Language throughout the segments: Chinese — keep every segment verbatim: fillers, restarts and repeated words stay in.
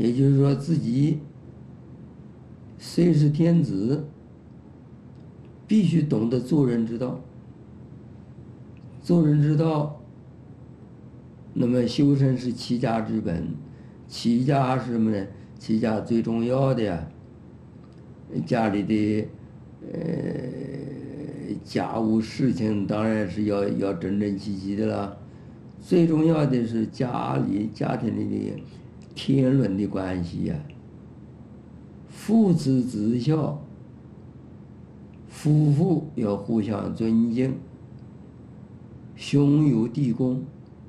也就是说自己虽是天子，必须懂得做人之道。做人之道，那么修身是齐家之本。齐家是什么呢？齐家最重要的呀，家里的呃家务事情当然是要要整整齐齐的了。最重要的是家里家庭里的天伦的关系呀，父慈子孝，夫妇要互相尊敬，兄友弟恭，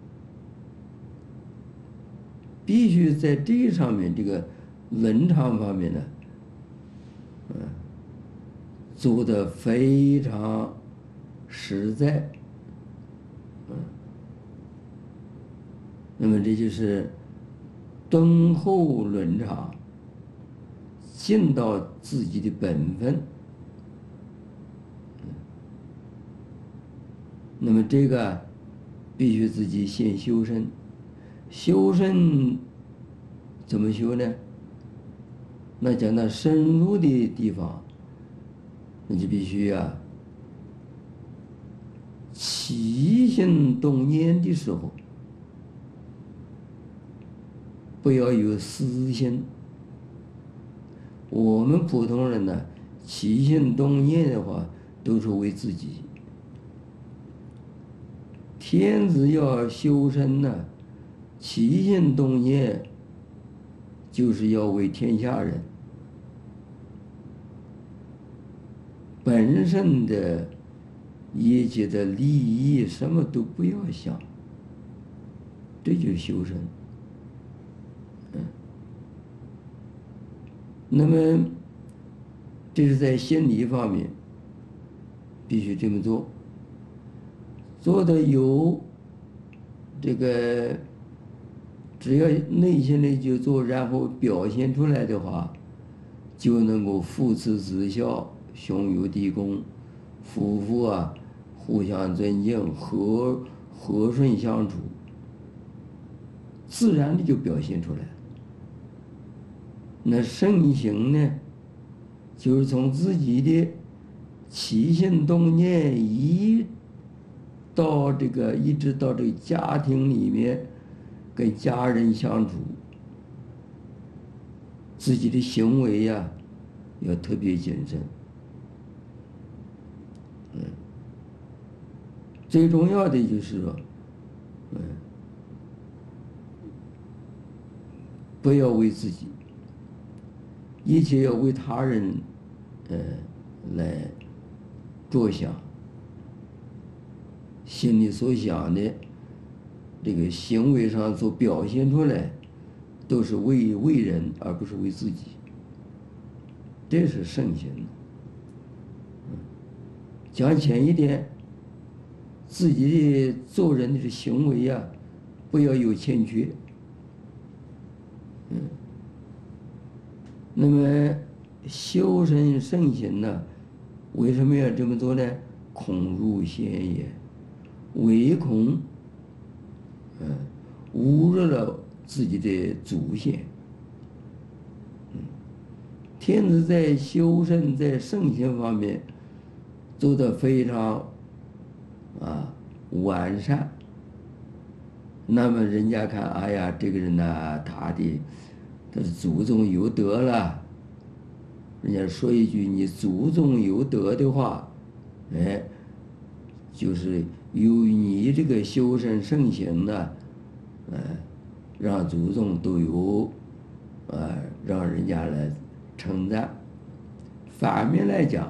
必须在这上面这个伦常方面呢，嗯，做得非常实在，嗯，那么这就是敦厚伦常，尽到自己的本分。那么这个必须自己先修身。修身怎么修呢？那讲到深入的地方，那就必须啊，起心动念的时候，不要有私心。我们普通人呢，起心动念的话，都是为自己。天子要修身呢，起心动念就是要为天下人。本身的一切的利益什么都不要想，这就是修身。嗯，那么这是在心理方面必须这么做。做的有这个，只要内心里就做，然后表现出来的话，就能够父慈子孝，兄友弟恭，夫妇啊互相尊敬，和和顺相处，自然的就表现出来。那圣行呢，就是从自己的起心动念一到这个一直到这个家庭里面跟家人相处，自己的行为呀要特别谨慎。嗯，最重要的就是说，嗯，不要为自己，一切要为他人，呃，来着想。心里所想的，这个行为上所表现出来，都是为为人，而不是为自己。这是圣行。嗯，讲浅一点，自己的做人的行为呀，不要有欠缺。嗯，那么修身圣行呢，为什么要这么做呢？恐入险也。唯恐，嗯，侮辱了自己的祖先。嗯，天子在修身在圣行方面做得非常啊完善。那么人家看，哎呀，这个人呢，他的他的祖宗有德了。人家说一句，你祖宗有德的话，哎，就是由于你这个修身圣行呢，呃，让祖宗都有，呃，让人家来称赞。反面来讲，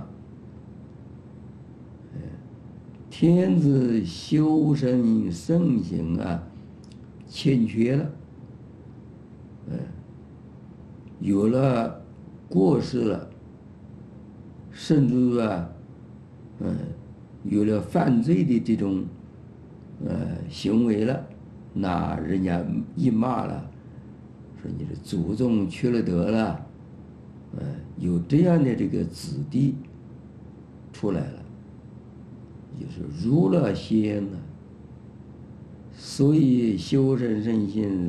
呃，天子修身圣行啊，欠缺了，呃，有了过失了，甚至啊，嗯、呃。有了犯罪的这种呃行为了，那人家一骂了，说你的祖宗缺了德了，呃，有这样的这个子弟出来了，就是入了仙了。所以修身圣性